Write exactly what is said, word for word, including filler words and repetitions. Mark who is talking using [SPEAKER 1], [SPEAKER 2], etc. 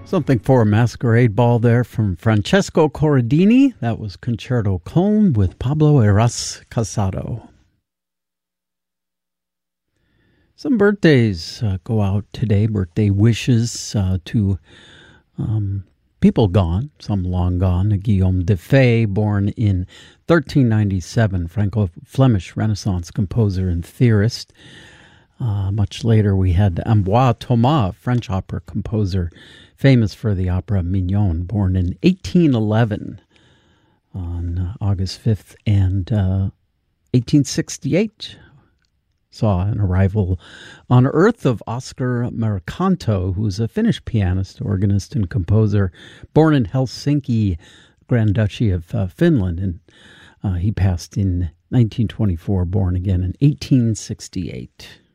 [SPEAKER 1] Something for a Masquerade Ball there from Francesco Corradini. That was Concerto Colm with Pablo Eras Casado. Some birthdays uh, go out today, birthday wishes uh, to um, people gone, some long gone. Guillaume de Fay, born in thirteen ninety-seven, Franco-Flemish Renaissance composer and theorist. Uh, much later, we had Ambroise Thomas, French opera composer, famous for the opera Mignon, born in eighteen eleven on uh, August fifth, and uh, eighteen sixty-eight saw an arrival on Earth of Oscar Mercanto, who's a Finnish pianist, organist, and composer, born in Helsinki, Grand Duchy of uh, Finland, and uh, he passed in nineteen twenty-four, born again in eighteen sixty-eight.